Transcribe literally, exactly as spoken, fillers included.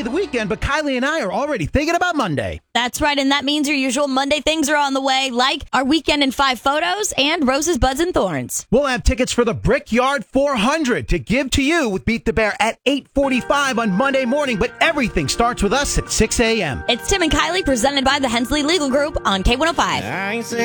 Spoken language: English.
be the weekend, but Kylie and I are already thinking about Monday. That's right, and that means your usual Monday things are on the way, like our Weekend in Five photos and Roses, Buds, and Thorns. We'll have tickets for the Brickyard four hundred to give to you with Beat the Bear at eight forty-five on Monday morning, but everything starts with us at six a.m. It's Tim and Kylie presented by the Hensley Legal Group on K one oh five.